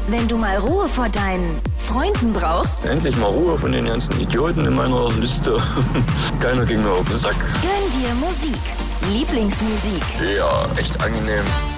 Wenn du mal Ruhe vor deinen Freunden brauchst, Endlich mal Ruhe von den ganzen Idioten in meiner Liste. Keiner ging mir auf den Sack. gönn dir Musik. Lieblingsmusik. Ja, echt angenehm.